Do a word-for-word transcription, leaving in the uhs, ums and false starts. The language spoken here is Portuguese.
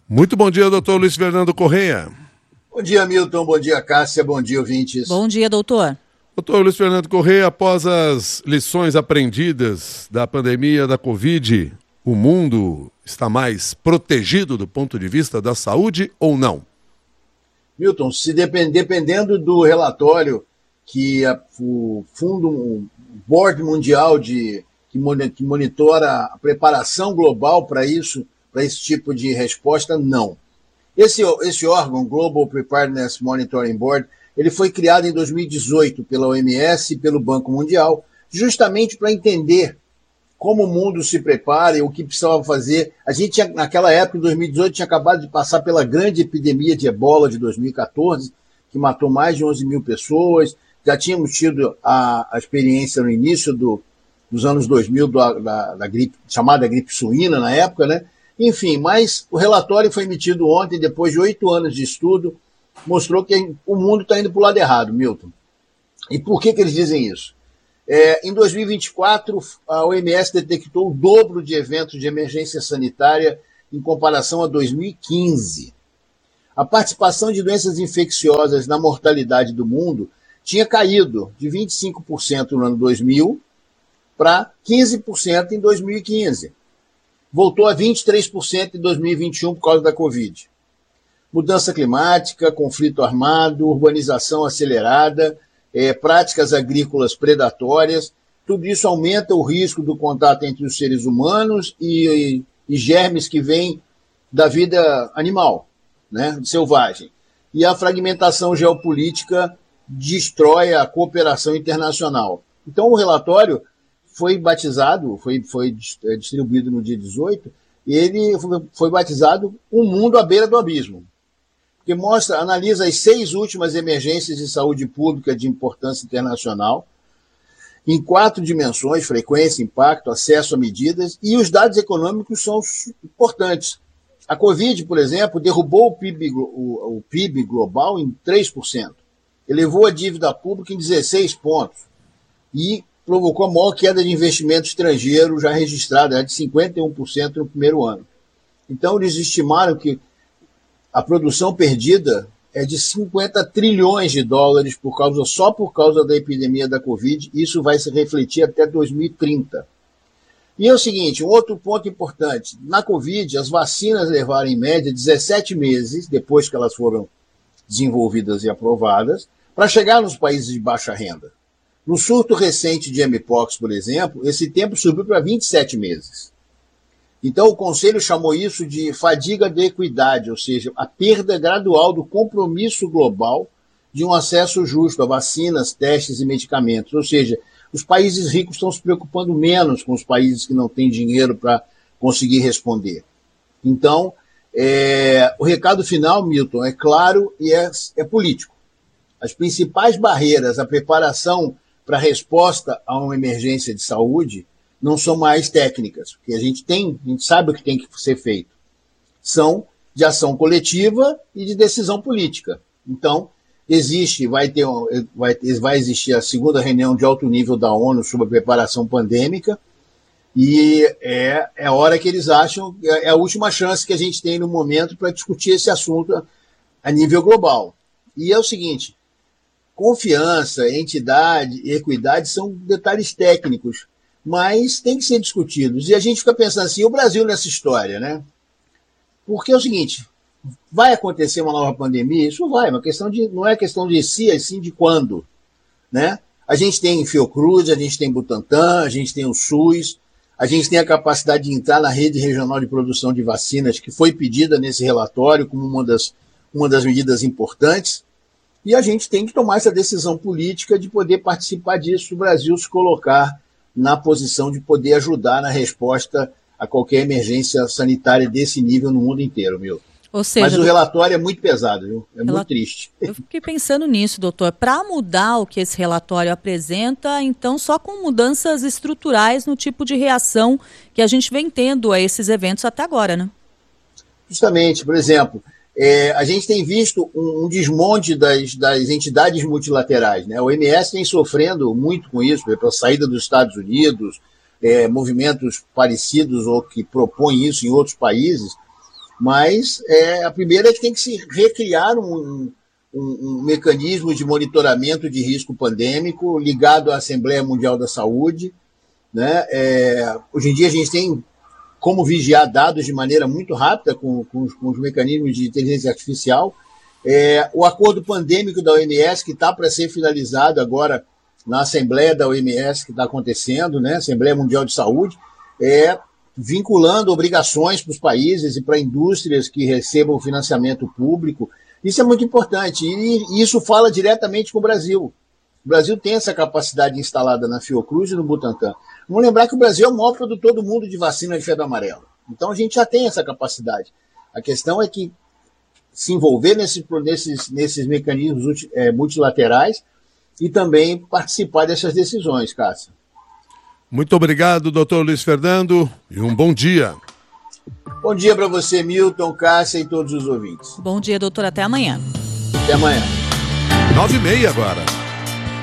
Muito bom dia, doutor Luiz Fernando Correia. Bom dia, Milton. Bom dia, Cássia. Bom dia, ouvintes. Bom dia, doutor. Doutor Luiz Fernando Correia, após as lições aprendidas da pandemia da Covid, o mundo está mais protegido do ponto de vista da saúde ou não? Milton, se depend, dependendo do relatório que a, o Fundo, o Board Mundial de, que, que monitora a preparação global para isso, para esse tipo de resposta, não. Esse, esse órgão, Global Preparedness Monitoring Board, ele foi criado em dois mil e dezoito pela O M S e pelo Banco Mundial, justamente para entender como o mundo se prepara e o que precisava fazer. A gente, tinha, naquela época, em dois mil e dezoito, tinha acabado de passar pela grande epidemia de ebola de dois mil e catorze, que matou mais de onze mil pessoas. Já tínhamos tido a, a experiência no início do, dos anos dois mil da, da, da gripe, chamada gripe suína na época, né? Enfim, mas o relatório foi emitido ontem, depois de oito anos de estudo, mostrou que o mundo está indo para o lado errado, Milton. E por que, que eles dizem isso? É, em dois mil e vinte e quatro, a O M S detectou o dobro de eventos de emergência sanitária em comparação a dois mil e quinze. A participação de doenças infecciosas na mortalidade do mundo tinha caído de vinte e cinco por cento no ano dois mil para quinze por cento em dois mil e quinze. Voltou a vinte e três por cento em dois mil e vinte e um por causa da Covid. Mudança climática, conflito armado, urbanização acelerada, é, práticas agrícolas predatórias, tudo isso aumenta o risco do contato entre os seres humanos e, e, e germes que vêm da vida animal, né, selvagem. E a fragmentação geopolítica destrói a cooperação internacional. Então o relatório foi batizado, foi, foi distribuído no dia dezoito, e ele foi batizado Um Mundo à Beira do Abismo, que mostra, analisa as seis últimas emergências de saúde pública de importância internacional, em quatro dimensões: frequência, impacto, acesso a medidas, e os dados econômicos são importantes. A Covid, por exemplo, derrubou o P I B, o, o P I B global em três por cento, elevou a dívida pública em dezesseis pontos e provocou a maior queda de investimento estrangeiro já registrada, de cinquenta e um por cento no primeiro ano. Então, eles estimaram que a produção perdida é de cinquenta trilhões de dólares por causa, só por causa da epidemia da Covid. Isso vai se refletir até dois mil e trinta. E é o seguinte, um outro ponto importante. Na Covid, as vacinas levaram, em média, dezessete meses, depois que elas foram desenvolvidas e aprovadas, para chegar nos países de baixa renda. No surto recente de Mpox, por exemplo, esse tempo subiu para vinte e sete meses. Então, o Conselho chamou isso de fadiga de equidade, ou seja, a perda gradual do compromisso global de um acesso justo a vacinas, testes e medicamentos. Ou seja, os países ricos estão se preocupando menos com os países que não têm dinheiro para conseguir responder. Então, é, o recado final, Milton, é claro e é, é político. As principais barreiras à preparação para a resposta a uma emergência de saúde não são mais técnicas, porque a gente tem, a gente sabe o que tem que ser feito. São de ação coletiva e de decisão política. Então, existe, vai ter, vai, vai existir a segunda reunião de alto nível da ONU sobre a preparação pandêmica, e é, é a hora que eles acham, é a última chance que a gente tem no momento para discutir esse assunto a, a nível global. E é o seguinte, confiança, entidade e equidade são detalhes técnicos, mas tem que ser discutidos. E a gente fica pensando assim, o Brasil nessa história, né? Porque é o seguinte, vai acontecer uma nova pandemia? Isso vai, uma questão de, não é questão de se, é sim de quando, né? A gente tem Fiocruz, a gente tem Butantan, a gente tem o SUS, a gente tem a capacidade de entrar na rede regional de produção de vacinas, que foi pedida nesse relatório como uma das, uma das medidas importantes, e a gente tem que tomar essa decisão política de poder participar disso, o Brasil se colocar na posição de poder ajudar na resposta a qualquer emergência sanitária desse nível no mundo inteiro, meu. Ou seja, mas o relatório é muito pesado, viu? É Rel... muito triste. Eu fiquei pensando nisso, doutor. Para mudar o que esse relatório apresenta, então só com mudanças estruturais no tipo de reação que a gente vem tendo a esses eventos até agora, né? Justamente, por exemplo, é, a gente tem visto um, um desmonte das, das entidades multilaterais, né? O O M S tem sofrendo muito com isso, pela saída dos Estados Unidos, é, movimentos parecidos ou que propõem isso em outros países. Mas é, a primeira é que tem que se recriar um, um, um mecanismo de monitoramento de risco pandêmico ligado à Assembleia Mundial da Saúde, né? É, hoje em dia a gente tem como vigiar dados de maneira muito rápida com, com, os, com os mecanismos de inteligência artificial. É, o acordo pandêmico da O M S, que está para ser finalizado agora na Assembleia da O M S, que está acontecendo, né? Assembleia Mundial de Saúde, é, vinculando obrigações para os países e para indústrias que recebam financiamento público. Isso é muito importante e isso fala diretamente com o Brasil. O Brasil tem essa capacidade instalada na Fiocruz e no Butantan. Vamos lembrar que o Brasil é o maior produtor do mundo de vacina de febre amarela. Então a gente já tem essa capacidade. A questão é que se envolver nesse, nesses, nesses mecanismos é, multilaterais e também participar dessas decisões, Cássio. Muito obrigado, doutor Luiz Fernando, e um bom dia. Bom dia para você, Milton, Cássia e todos os ouvintes. Bom dia, doutor. Até amanhã. Até amanhã. Nove e meia agora.